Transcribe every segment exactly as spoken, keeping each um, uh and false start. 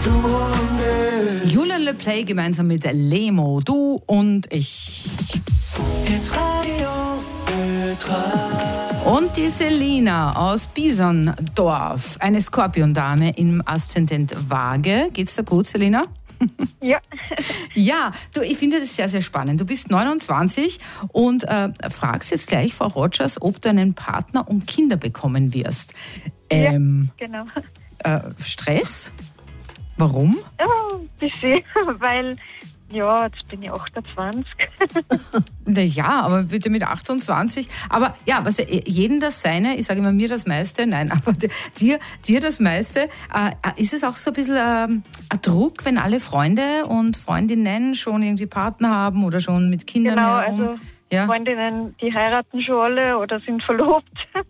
du und ich. Julian Le Play gemeinsam mit Lemo, du und ich. Hitradio Ötra. Und die Selina aus Biserndorf, eine Skorpiondame im Aszendent Waage. Geht's dir gut, Selina? Ja. Ja, du, ich finde das sehr, sehr spannend. Du bist neunundzwanzig und äh, fragst jetzt gleich Frau Rogers, ob du einen Partner und Kinder bekommen wirst. Ähm, Ja, genau. äh, Stress? Warum? Ja, ein bisschen, weil, ja, jetzt bin ich achtundzwanzig. Naja, aber bitte mit achtundzwanzig. Aber ja, was jeden das Seine, ich sage immer mir das meiste, nein, aber dir, dir das meiste. Äh, ist es auch so ein bisschen äh, ein Druck, wenn alle Freunde und Freundinnen schon irgendwie Partner haben oder schon mit Kindern Genau, herum? also Ja? Freundinnen, die heiraten schon alle oder sind verlobt.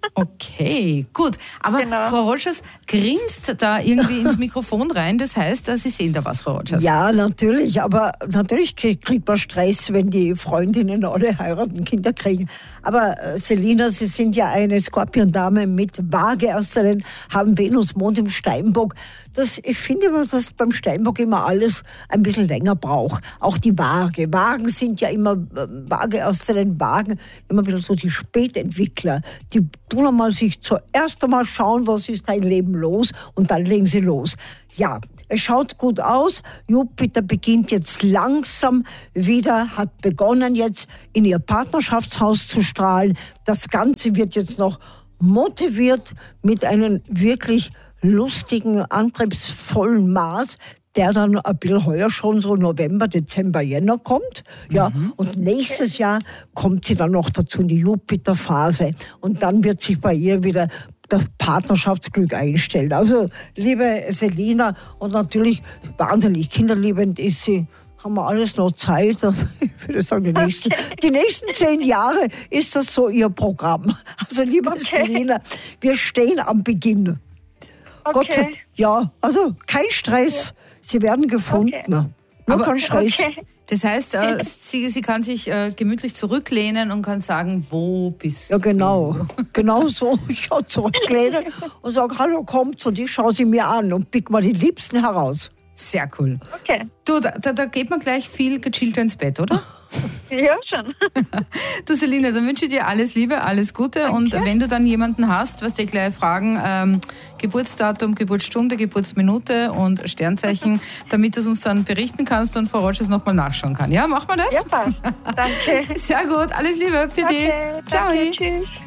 Okay, gut. Aber Genau. Frau Rogers grinst da irgendwie ins Mikrofon rein. Das heißt, Sie sehen da was, Frau Rogers. Ja, natürlich, aber natürlich kriegt man Stress, wenn die Freundinnen alle heiraten, Kinder kriegen. Aber äh, Selina, Sie sind ja eine Skorpiondame mit Waage außerdem, haben Venus, Mond im Steinbock. Das, ich finde, dass beim Steinbock immer alles ein bisschen länger braucht. Auch die Waage. Wagen sind ja immer, äh, Waage aus den Wagen, immer wieder so die Spätentwickler. Die tun einmal sich zuerst einmal schauen, was ist dein Leben los, und dann legen sie los. Ja, es schaut gut aus. Jupiter beginnt jetzt langsam wieder, hat begonnen jetzt in ihr Partnerschaftshaus zu strahlen. Das Ganze wird jetzt noch motiviert mit einem wirklich lustigen, antriebsvollen Mars, der dann ein bisschen heuer schon so November, Dezember, Jänner kommt. Ja, mhm. Und nächstes Jahr kommt sie dann noch dazu in die Jupiterphase. Und dann wird sich bei ihr wieder das Partnerschaftsglück einstellen. Also, liebe Selina, und natürlich wahnsinnig kinderliebend ist sie, haben wir alles noch Zeit. Also, ich würde sagen, die nächsten, Okay. die nächsten zehn Jahre ist das so ihr Programm. Also, liebe Okay. Selina, wir stehen am Beginn. Gott sei, Okay. ja, also kein Stress. Sie werden gefunden. Okay. Nur Aber- kein Stress. Okay. Das heißt, äh, sie, sie kann sich äh, gemütlich zurücklehnen und kann sagen, wo bist Ja, genau. du? Genau so. Ich schaue zurücklehnen und sage, hallo, kommt. Und ich schaue sie mir an und pick mal die Liebsten heraus. Sehr cool. Okay. Du, da, da geht man gleich viel gechillter ins Bett, oder? Ja, schon. Du, Selina, dann wünsche ich dir alles Liebe, alles Gute. Danke. Und wenn du dann jemanden hast, was dir gleich fragen, ähm, Geburtsdatum, Geburtsstunde, Geburtsminute und Sternzeichen, damit du es uns dann berichten kannst und Frau Rogers nochmal nachschauen kann. Ja, machen wir das? Ja, passt. Danke. Sehr gut, alles Liebe für dich. Okay, Ciao. danke, tschüss.